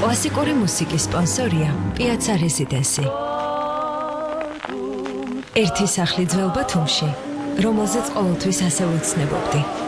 კლასიკური მუსიკის სპონსორია პიაცა რეზიდენსი. ერთი სახლი ძველ ბათუმში, რომელზეც ყოველთვის ასე ვუცნებობდი.